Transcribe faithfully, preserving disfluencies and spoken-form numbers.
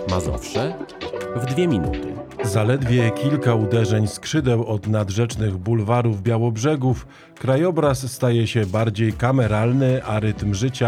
Mazowsze w dwie minuty. Zaledwie kilka uderzeń skrzydeł od nadrzecznych bulwarów Białobrzegów, krajobraz staje się bardziej kameralny, a rytm życia